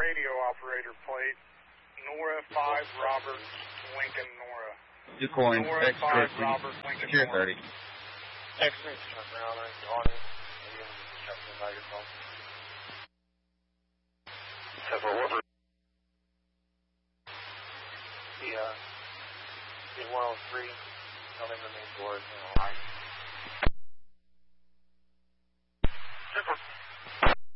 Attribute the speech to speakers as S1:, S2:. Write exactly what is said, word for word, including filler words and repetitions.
S1: radio operator plate. Nora five Robert Lincoln Nora.
S2: Decoying.
S1: Nora five Robert Lincoln
S2: Secure
S1: Nora.
S2: thirty.
S3: X-ray turn around on the awning. Maybe I'm just checking by your phone. Several over. The, uh, the one oh three, coming the main doors and all right.